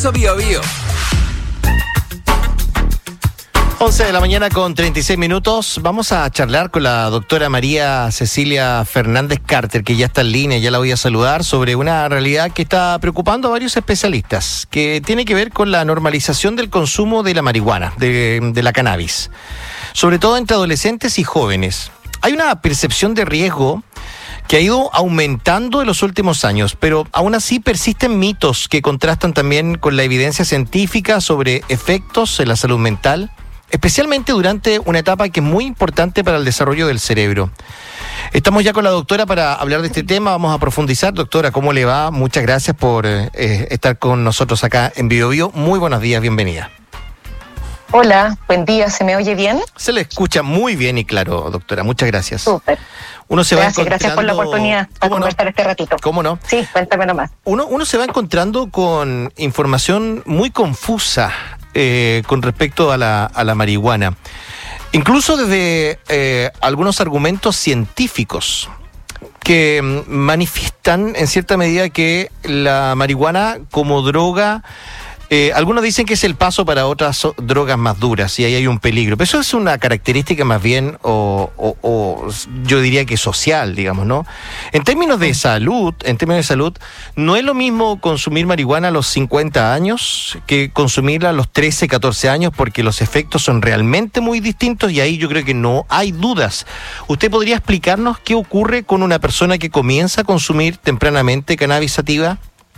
Almuerzo Bío Bío. 11 de la mañana con 36 minutos. Vamos a charlar con la doctora María Cecilia Fernández Carter, que ya está en línea, ya la voy a saludar, sobre una realidad que está preocupando a varios especialistas, que tiene que ver con la normalización del consumo de la marihuana, de la cannabis, sobre todo entre adolescentes y jóvenes. Hay una percepción de riesgo que ha ido aumentando en los últimos años, pero aún así persisten mitos que contrastan también con la evidencia científica sobre efectos en la salud mental, especialmente durante una etapa que es muy importante para el desarrollo del cerebro. Estamos ya con la doctora para hablar de este tema, vamos a profundizar. Doctora, ¿cómo le va? Muchas gracias por estar con nosotros acá en Bío Bío. Muy buenos días, bienvenida. Hola, buen día, ¿se me oye bien? Se le escucha muy bien y claro, doctora, muchas gracias. Súper. Gracias por la oportunidad de conversar este ratito. ¿Cómo no? Sí, cuéntame nomás. Uno se va encontrando con información muy confusa con respecto a la marihuana. Incluso desde algunos argumentos científicos que manifiestan en cierta medida que la marihuana como droga, algunos dicen que es el paso para otras drogas más duras y ahí hay un peligro. Pero eso es una característica más bien, o yo diría que social, digamos, ¿no? En términos de salud, no es lo mismo consumir marihuana a los 50 años que consumirla a los 13, 14 años, porque los efectos son realmente muy distintos y ahí yo creo que no hay dudas. ¿Usted podría explicarnos qué ocurre con una persona que comienza a consumir tempranamente cannabis sativa?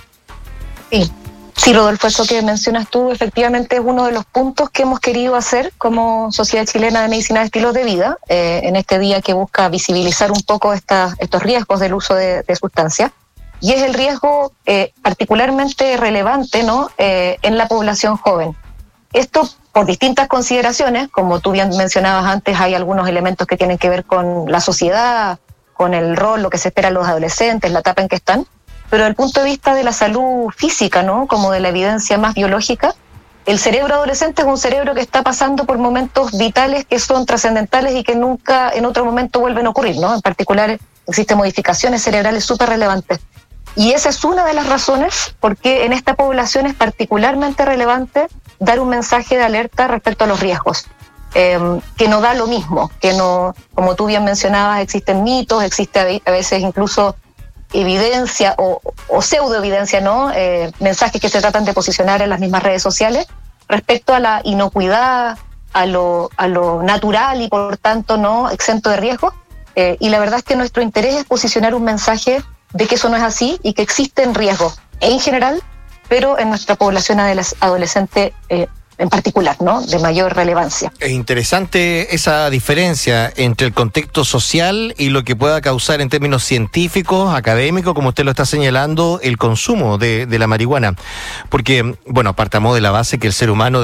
Sí, Rodolfo, eso que mencionas tú efectivamente es uno de los puntos que hemos querido hacer como Sociedad Chilena de Medicina de Estilos de Vida, en este día que busca visibilizar un poco estos riesgos del uso de sustancias. Y es el riesgo particularmente relevante, ¿no?, en la población joven. Esto por distintas consideraciones, como tú bien mencionabas antes, hay algunos elementos que tienen que ver con la sociedad, con el rol, lo que se espera de los adolescentes, la etapa en que están. Pero desde el punto de vista de la salud física, ¿no?, como de la evidencia más biológica, el cerebro adolescente es un cerebro que está pasando por momentos vitales que son trascendentales y que nunca en otro momento vuelven a ocurrir, ¿no? En particular, existen modificaciones cerebrales súper relevantes. Y esa es una de las razones por qué en esta población es particularmente relevante dar un mensaje de alerta respecto a los riesgos. Que no da lo mismo, que no, como tú bien mencionabas, existen mitos, existe a veces incluso evidencia o pseudoevidencia, ¿no? Mensajes que se tratan de posicionar en las mismas redes sociales respecto a la inocuidad, a lo natural y por tanto no exento de riesgo. Y la verdad es que nuestro interés es posicionar un mensaje de que eso no es así y que existen riesgos en general, pero en nuestra población adolescente en particular, ¿no?, de mayor relevancia. Es interesante esa diferencia entre el contexto social y lo que pueda causar en términos científicos, académicos, como usted lo está señalando, el consumo de la marihuana. Porque, bueno, partamos de la base que el ser humano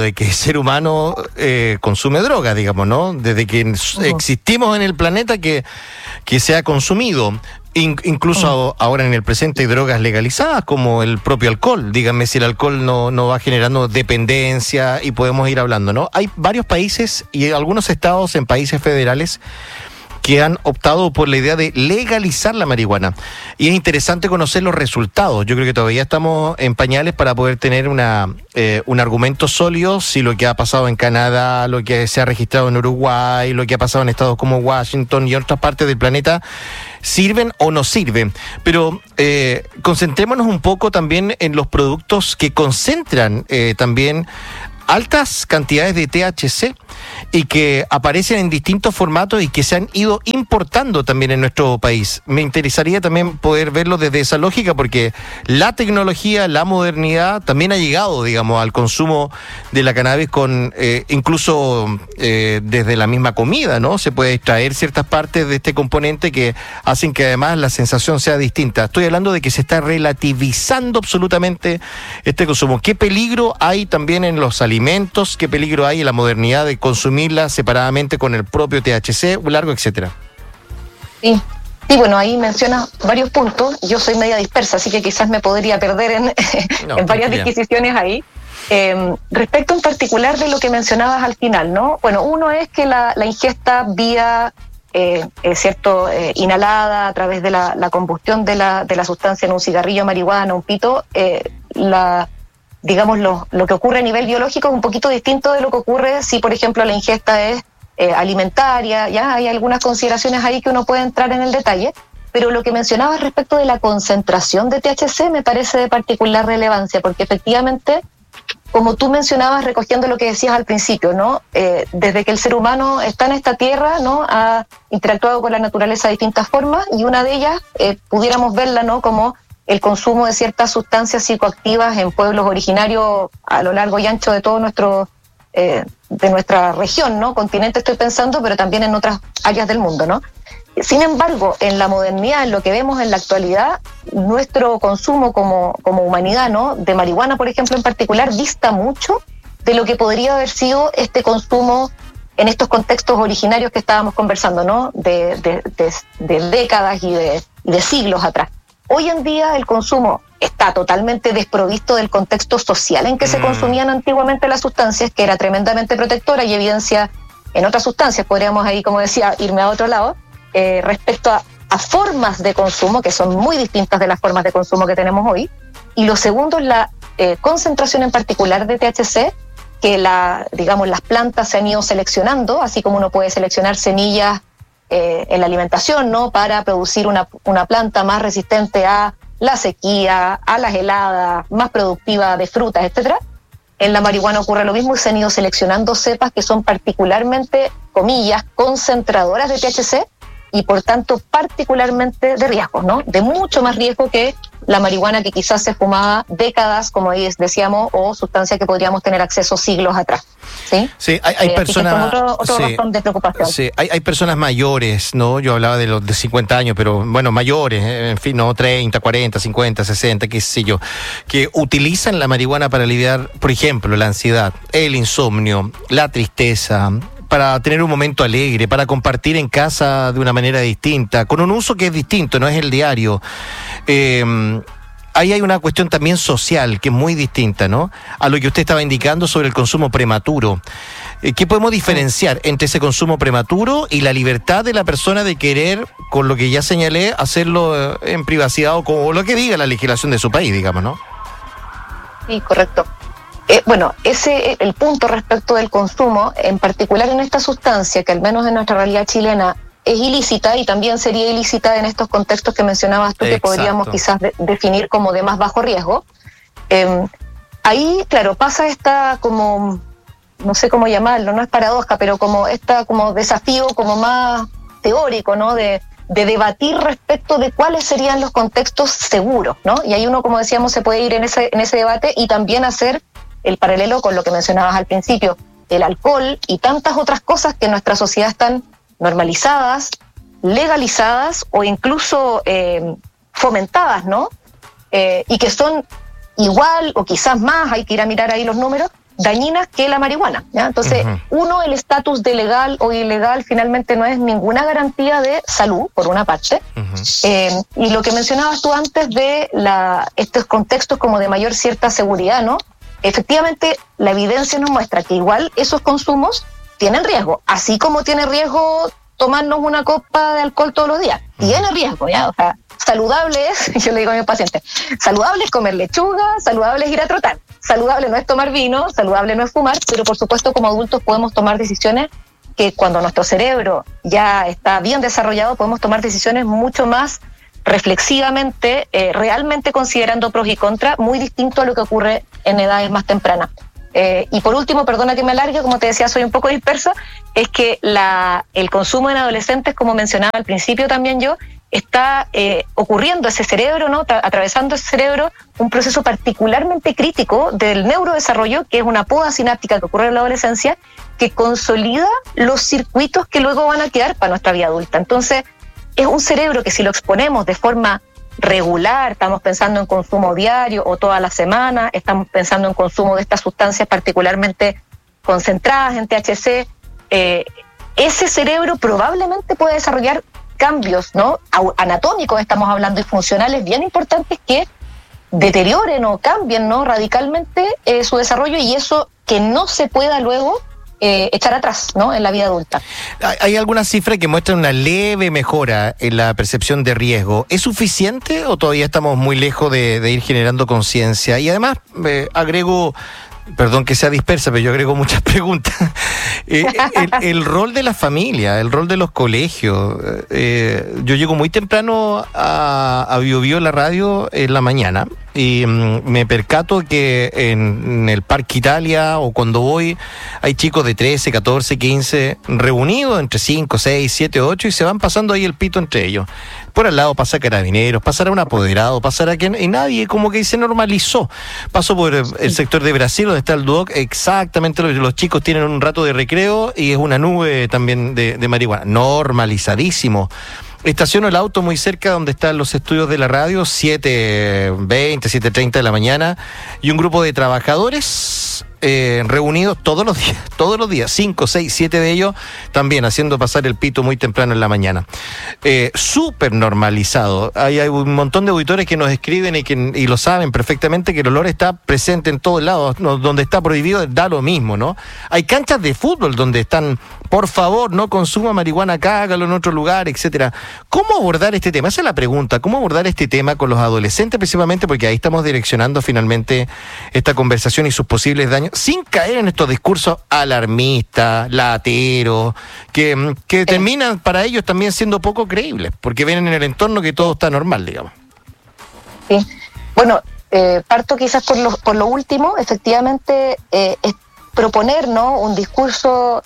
consume droga, digamos, ¿no? Desde que existimos en el planeta que se ha consumido. Incluso ahora en el presente hay drogas legalizadas como el propio alcohol. Díganme si el alcohol no va generando dependencia y podemos ir hablando, ¿no? Hay varios países y algunos estados en países federales que han optado por la idea de legalizar la marihuana. Y es interesante conocer los resultados. Yo creo que todavía estamos en pañales para poder tener un argumento sólido si lo que ha pasado en Canadá, lo que se ha registrado en Uruguay, lo que ha pasado en estados como Washington y otras partes del planeta, sirven o no sirven. Pero concentrémonos un poco también en los productos que concentran también altas cantidades de THC y que aparecen en distintos formatos y que se han ido importando también en nuestro país. Me interesaría también poder verlo desde esa lógica, porque la tecnología, la modernidad también ha llegado, digamos, al consumo de la cannabis con incluso desde la misma comida, ¿no? Se puede extraer ciertas partes de este componente que hacen que además la sensación sea distinta. Estoy hablando de que se está relativizando absolutamente este consumo. ¿Qué peligro hay también en los alimentos? ¿Qué peligro hay en la modernidad de consumirla separadamente con el propio THC, largo, etcétera? Sí, bueno, ahí mencionas varios puntos. Yo soy media dispersa, así que quizás me podría perder en varias disquisiciones ahí. Respecto en particular de lo que mencionabas al final, ¿no? Bueno, uno es que la ingesta vía inhalada a través de la combustión de la sustancia en un cigarrillo, marihuana, un pito, digamos, lo que ocurre a nivel biológico es un poquito distinto de lo que ocurre si, por ejemplo, la ingesta es alimentaria. Ya hay algunas consideraciones ahí que uno puede entrar en el detalle, pero lo que mencionabas respecto de la concentración de THC me parece de particular relevancia, porque efectivamente, como tú mencionabas, recogiendo lo que decías al principio, ¿no? Desde que el ser humano está en esta tierra, ¿no? Ha interactuado con la naturaleza de distintas formas, y una de ellas pudiéramos verla, ¿no? Como el consumo de ciertas sustancias psicoactivas en pueblos originarios a lo largo y ancho de todo de nuestra región, ¿no? Continente estoy pensando, pero también en otras áreas del mundo, ¿no? Sin embargo, en la modernidad, en lo que vemos en la actualidad, nuestro consumo como humanidad, ¿no? De marihuana, por ejemplo, en particular, dista mucho de lo que podría haber sido este consumo en estos contextos originarios que estábamos conversando, ¿no? De décadas y de siglos atrás. Hoy en día el consumo está totalmente desprovisto del contexto social en que se consumían antiguamente las sustancias, que era tremendamente protectora, y evidencia en otras sustancias. Podríamos ahí, como decía, irme a otro lado, respecto a formas de consumo que son muy distintas de las formas de consumo que tenemos hoy. Y lo segundo es la concentración en particular de THC, que digamos, las plantas se han ido seleccionando, así como uno puede seleccionar semillas en la alimentación, ¿no? Para producir una planta más resistente a la sequía, a las heladas, más productiva de frutas, etcétera. En la marihuana ocurre lo mismo, y se han ido seleccionando cepas que son particularmente, comillas, concentradoras de THC, y por tanto particularmente de riesgo, ¿no? De mucho más riesgo que la marihuana que quizás se fumaba décadas, como decíamos, o sustancia que podríamos tener acceso siglos atrás. Sí, sí, hay personas. Otro sí, razón de preocupación. Sí, hay personas mayores, ¿no? Yo hablaba de los de 50 años, pero bueno, mayores, en fin, no, 30, 40, 50, 60, qué sé yo, que utilizan la marihuana para aliviar, por ejemplo, la ansiedad, el insomnio, la tristeza, para tener un momento alegre, para compartir en casa de una manera distinta, con un uso que es distinto, no es el diario. Ahí hay una cuestión también social que es muy distinta, ¿no? A lo que usted estaba indicando sobre el consumo prematuro. ¿Qué podemos diferenciar entre ese consumo prematuro y la libertad de la persona de querer, con lo que ya señalé, hacerlo en privacidad o con lo que diga la legislación de su país, digamos, ¿no? Sí, correcto. Bueno, el punto respecto del consumo, en particular en esta sustancia, que al menos en nuestra realidad chilena es ilícita, y también sería ilícita en estos contextos que mencionabas tú, que podríamos quizás definir como de más bajo riesgo. Ahí, claro, pasa esta como, no sé cómo llamarlo, no es paradoja, pero como desafío como más teórico, ¿no? De debatir respecto de cuáles serían los contextos seguros, ¿no? Y ahí uno, como decíamos, se puede ir en ese debate y también hacer el paralelo con lo que mencionabas al principio, el alcohol y tantas otras cosas que en nuestra sociedad están normalizadas, legalizadas o incluso fomentadas, ¿no? Y que son igual o quizás más, hay que ir a mirar ahí los números, dañinas que la marihuana, ¿ya? Entonces, el estatus de legal o ilegal finalmente no es ninguna garantía de salud, por una parte. Y lo que mencionabas tú antes de estos contextos como de mayor cierta seguridad, ¿no? Efectivamente, la evidencia nos muestra que igual esos consumos tienen riesgo, así como tiene riesgo tomarnos una copa de alcohol todos los días. Tiene riesgo, ¿ya? O sea, saludable es, yo le digo a mis pacientes, saludable es comer lechuga, saludable es ir a trotar, saludable no es tomar vino, saludable no es fumar, pero por supuesto como adultos podemos tomar decisiones que cuando nuestro cerebro ya está bien desarrollado podemos tomar decisiones mucho más reflexivamente, realmente considerando pros y contras, muy distinto a lo que ocurre en edades más tempranas. Y por último, perdona que me alargue, como te decía, soy un poco dispersa, es que el consumo en adolescentes, como mencionaba al principio también yo, está ocurriendo ese cerebro, ¿no? Atravesando ese cerebro un proceso particularmente crítico del neurodesarrollo, que es una poda sináptica que ocurre en la adolescencia, que consolida los circuitos que luego van a quedar para nuestra vida adulta. Entonces, es un cerebro que si lo exponemos de forma regular, estamos pensando en consumo diario o toda la semana, estamos pensando en consumo de estas sustancias particularmente concentradas en THC, ese cerebro probablemente puede desarrollar cambios, ¿no? Anatómicos estamos hablando, y funcionales bien importantes que deterioren o cambien, ¿no? Radicalmente su desarrollo, y eso que no se pueda luego echar atrás, ¿no?, en la vida adulta. ¿Hay alguna cifra que muestra una leve mejora en la percepción de riesgo? ¿Es suficiente o todavía estamos muy lejos de ir generando conciencia? Y además, agrego... Perdón que sea dispersa, pero yo agrego muchas preguntas. El rol de la familia, el rol de los colegios. Yo llego muy temprano a Bio Bio, la radio, en la mañana, y me percato que en el Parque Italia o cuando voy hay chicos de 13, 14, 15 reunidos entre 5, 6, 7, 8 y se van pasando ahí el pito entre ellos. Por al lado pasa Carabineros, pasará un apoderado, pasará que y nadie, como que se normalizó. Paso por el sector de Brasil donde está el Duoc, exactamente los chicos tienen un rato de recreo y es una nube también de marihuana, normalizadísimo. Estaciono el auto muy cerca donde están los estudios de la radio, 7:20, 7:30 de la mañana, y un grupo de trabajadores reunidos todos los días, 5, 6, 7 de ellos, también haciendo pasar el pito muy temprano en la mañana. Súper normalizado. Hay un montón de auditores que nos escriben y lo saben perfectamente que el olor está presente en todos lados, donde está prohibido da lo mismo, ¿no? Hay canchas de fútbol donde están, por favor, no consuma marihuana acá, hágalo en otro lugar, etcétera. ¿Cómo abordar este tema? Esa es la pregunta. ¿Cómo abordar este tema con los adolescentes, principalmente? Porque ahí estamos direccionando finalmente esta conversación y sus posibles daños, sin caer en estos discursos alarmistas, lateros, que terminan para ellos también siendo poco creíbles, porque ven en el entorno que todo está normal, digamos. Sí. Bueno, parto quizás por lo último. Efectivamente, es proponer, ¿no?, un discurso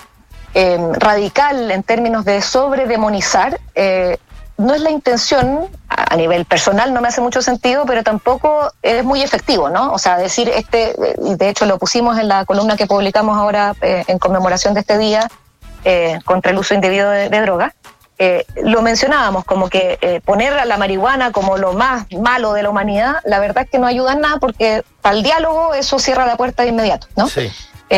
radical en términos de sobredemonizar. No es la intención, a nivel personal no me hace mucho sentido, pero tampoco es muy efectivo, ¿no? O sea, decir y de hecho lo pusimos en la columna que publicamos ahora en conmemoración de este día contra el uso indebido de drogas. Lo mencionábamos como que poner a la marihuana como lo más malo de la humanidad, la verdad es que no ayuda en nada, porque para el diálogo eso cierra la puerta de inmediato, ¿no? Sí.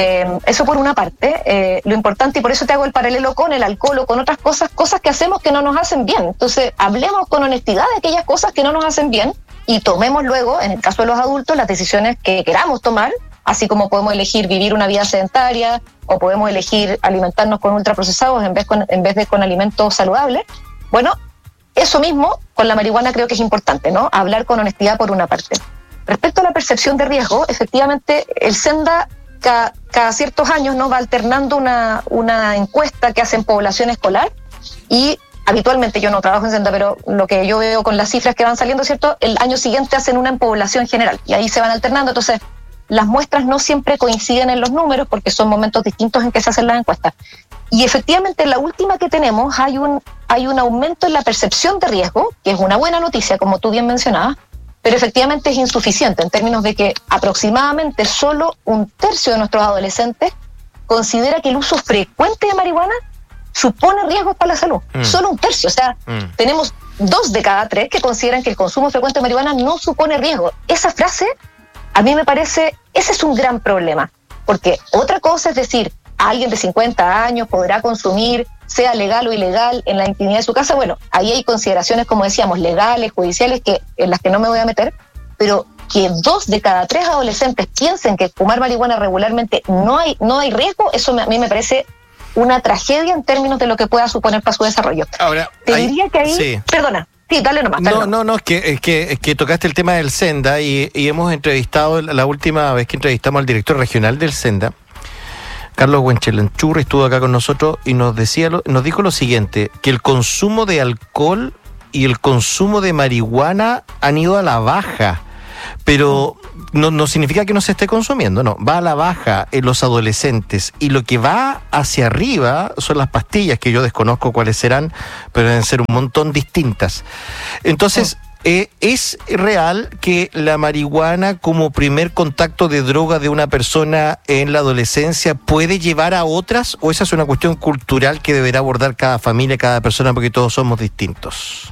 Eso por una parte. Lo importante, y por eso te hago el paralelo con el alcohol o con otras cosas que hacemos que no nos hacen bien. Entonces, hablemos con honestidad de aquellas cosas que no nos hacen bien y tomemos luego, en el caso de los adultos, las decisiones que queramos tomar, así como podemos elegir vivir una vida sedentaria o podemos elegir alimentarnos con ultraprocesados en vez de con alimentos saludables. Bueno, eso mismo con la marihuana creo que es importante, ¿no? Hablar con honestidad por una parte. Respecto a la percepción de riesgo, efectivamente, el Senda cada ciertos años, ¿no?, va alternando una encuesta que hace en población escolar, y habitualmente, yo no trabajo en Senda, pero lo que yo veo con las cifras que van saliendo, ¿cierto?, el año siguiente hacen una en población general y ahí se van alternando. Entonces, las muestras no siempre coinciden en los números porque son momentos distintos en que se hacen las encuestas. Y efectivamente, en la última que tenemos hay un aumento en la percepción de riesgo, que es una buena noticia, como tú bien mencionabas, pero efectivamente es insuficiente en términos de que aproximadamente solo 1/3 de nuestros adolescentes considera que el uso frecuente de marihuana supone riesgos para la salud. Solo 1/3. O sea, tenemos 2 de cada 3 que consideran que el consumo frecuente de marihuana no supone riesgo. Esa frase, a mí me parece, ese es un gran problema. Porque otra cosa es decir, alguien de 50 años podrá consumir, sea legal o ilegal, en la intimidad de su casa. Bueno, ahí hay consideraciones, como decíamos, legales, judiciales, en las que no me voy a meter, pero que 2 de cada 3 adolescentes piensen que fumar marihuana regularmente no hay riesgo, eso a mí me parece una tragedia en términos de lo que pueda suponer para su desarrollo. Ahora, te diría que ahí... Sí. Perdona. Sí, dale nomás. No, es que tocaste el tema del Senda y hemos entrevistado, la última vez que entrevistamos al director regional del Senda, Carlos Huenchelanchurri, estuvo acá con nosotros y nos dijo lo siguiente, que el consumo de alcohol y el consumo de marihuana han ido a la baja, pero no significa que no se esté consumiendo, no, va a la baja en los adolescentes, y lo que va hacia arriba son las pastillas, que yo desconozco cuáles serán, pero deben ser un montón distintas. Entonces, ¿es real que la marihuana como primer contacto de droga de una persona en la adolescencia puede llevar a otras, o esa es una cuestión cultural que deberá abordar cada familia, cada persona, porque todos somos distintos?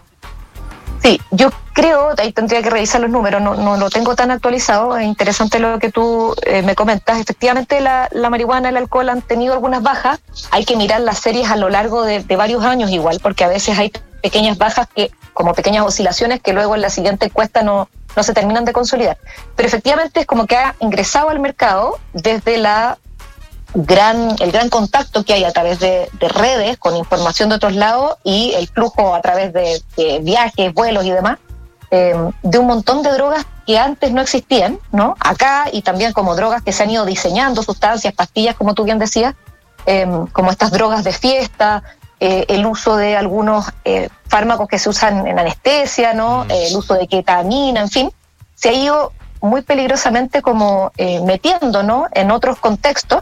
Sí, yo creo, ahí tendría que revisar los números, no lo tengo tan actualizado. Es interesante lo que tú me comentas. Efectivamente, la marihuana y el alcohol han tenido algunas bajas. Hay que mirar las series a lo largo de varios años igual, porque a veces hay pequeñas bajas, como pequeñas oscilaciones, que luego en la siguiente encuesta no se terminan de consolidar. Pero efectivamente es como que ha ingresado al mercado desde la el gran contacto que hay a través de redes con información de otros lados y el flujo a través de viajes, vuelos y demás, de un montón de drogas que antes no existían, ¿no? Acá, y también como drogas que se han ido diseñando, sustancias, pastillas, como tú bien decías, como estas drogas de fiesta, el uso de algunos fármacos que se usan en anestesia, ¿no? El uso de ketamina, en fin, se ha ido muy peligrosamente como metiendo, ¿no? En otros contextos.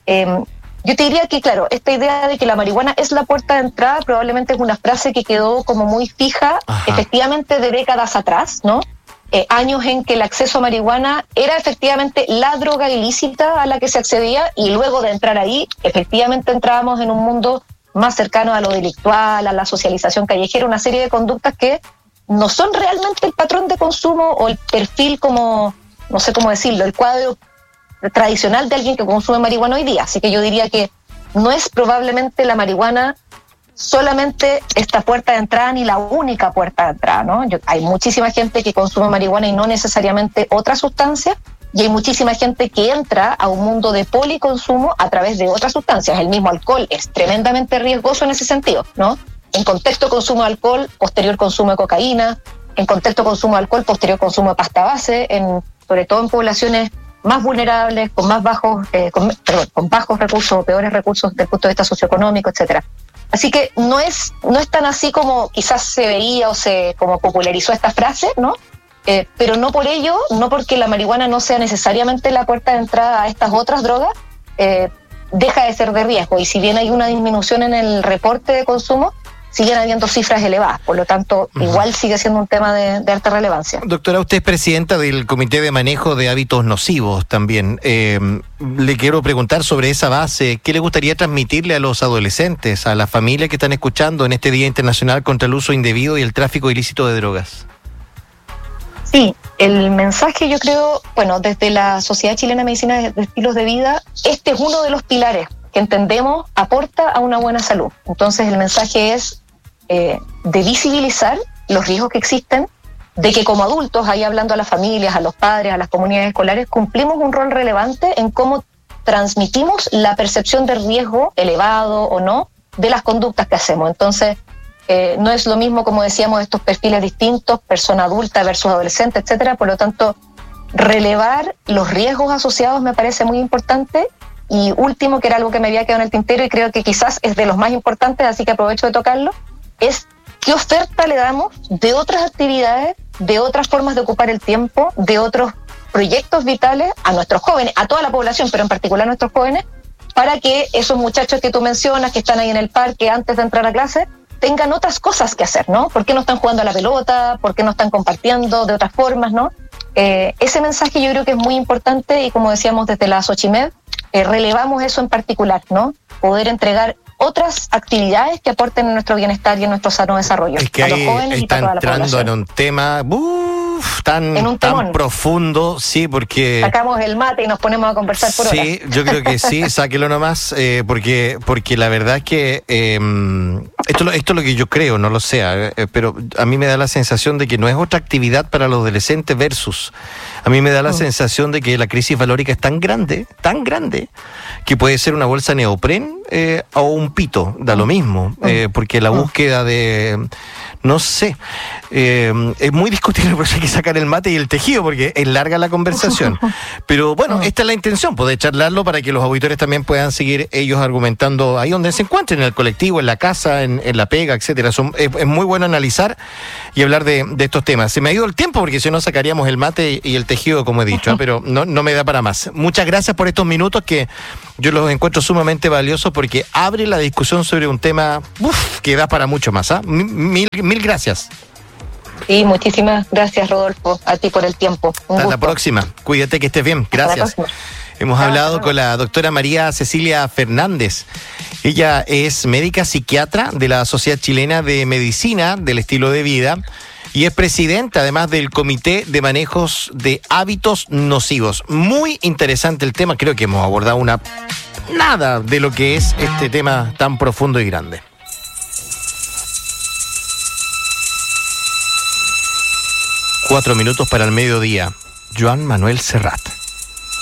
Yo te diría que, claro, esta idea de que la marihuana es la puerta de entrada probablemente es una frase que quedó como muy fija, efectivamente, de décadas atrás, ¿no? Años en que el acceso a marihuana era efectivamente la droga ilícita a la que se accedía, y luego de entrar ahí, efectivamente entrábamos en un mundo más cercano a lo delictual, a la socialización callejera, una serie de conductas que no son realmente el patrón de consumo o el perfil, como, no sé cómo decirlo, el cuadro tradicional de alguien que consume marihuana hoy día. Así que yo diría que no es probablemente la marihuana solamente esta puerta de entrada ni la única puerta de entrada, ¿no? Hay muchísima gente que consume marihuana y no necesariamente otra sustancia, y hay muchísima gente que entra a un mundo de policonsumo a través de otras sustancias. El mismo alcohol es tremendamente riesgoso en ese sentido, ¿no? En contexto consumo de alcohol, posterior consumo de cocaína; en contexto consumo de alcohol, posterior consumo de pasta base, sobre todo en poblaciones más vulnerables, con más bajos, con bajos recursos o peores recursos desde el punto de vista socioeconómico, etcétera. Así que no es tan así como quizás se veía o se como popularizó esta frase, ¿no? Pero no por ello, no porque la marihuana no sea necesariamente la puerta de entrada a estas otras drogas, deja de ser de riesgo. Y si bien hay una disminución en el reporte de consumo, siguen habiendo cifras elevadas. Por lo tanto, igual sigue siendo un tema de alta relevancia. Doctora, usted es presidenta del Comité de Manejo de Hábitos Nocivos también. Le quiero preguntar sobre esa base. ¿Qué le gustaría transmitirle a los adolescentes, a las familias que están escuchando en este Día Internacional contra el Uso Indebido y el Tráfico Ilícito de Drogas? Sí, el mensaje, yo creo, bueno, desde la Sociedad Chilena de Medicina de Estilos de Vida, este es uno de los pilares que entendemos aporta a una buena salud. Entonces el mensaje es de visibilizar los riesgos que existen, de que como adultos, ahí hablando a las familias, a los padres, a las comunidades escolares, cumplimos un rol relevante en cómo transmitimos la percepción de riesgo elevado o no de las conductas que hacemos. Entonces, no es lo mismo, como decíamos, estos perfiles distintos, persona adulta versus adolescente, etcétera. Por lo tanto, relevar los riesgos asociados me parece muy importante. Y último, que era algo que me había quedado en el tintero y creo que quizás es de los más importantes, así que aprovecho de tocarlo, es qué oferta le damos de otras actividades, de otras formas de ocupar el tiempo, de otros proyectos vitales a nuestros jóvenes, a toda la población, pero en particular a nuestros jóvenes, para que esos muchachos que tú mencionas, que están ahí en el parque antes de entrar a clase, tengan otras cosas que hacer, ¿no? ¿Por qué no están jugando a la pelota? ¿Por qué no están compartiendo de otras formas, no? Ese mensaje yo creo que es muy importante, y como decíamos desde la Xochimed, relevamos eso en particular, ¿no? Poder entregar otras actividades que aporten a nuestro bienestar y a nuestro sano desarrollo. Es que a los ahí jóvenes está y a toda la entrando población. en un tema tan profundo, sí, porque... Sacamos el mate y nos ponemos a conversar por horas. Sí, yo creo que sí, sáquelo nomás, porque la verdad es que esto es lo que yo creo, no lo sé, pero a mí me da la sensación de que no es otra actividad para los adolescentes versus... A mí me da la sensación de que la crisis valórica es tan grande, que puede ser una bolsa neopren o un pito, da lo mismo, porque la búsqueda de... No sé, es muy discutible, por eso hay que sacar el mate y el tejido, porque es larga la conversación. Pero bueno, esta es la intención, poder charlarlo para que los auditores también puedan seguir ellos argumentando ahí donde se encuentren, en el colectivo, en la casa, en la pega, etcétera. Es muy bueno analizar y hablar de estos temas. Se me ha ido el tiempo, porque si no sacaríamos el mate y el tejido, como he dicho, pero no me da para más. Muchas gracias por estos minutos que yo los encuentro sumamente valiosos, porque abre la discusión sobre un tema que da para mucho más. Mil gracias. Sí, muchísimas gracias, Rodolfo, a ti por el tiempo. Hasta la próxima. Cuídate, que estés bien. Gracias. Hemos hablado con la doctora María Cecilia Fernández. Ella es médica psiquiatra de la Sociedad Chilena de Medicina del Estilo de Vida y es presidenta además del Comité de Manejos de Hábitos Nocivos. Muy interesante el tema. Creo que hemos abordado nada de lo que es este tema tan profundo y grande. 4 minutos para el mediodía. Joan Manuel Serrat.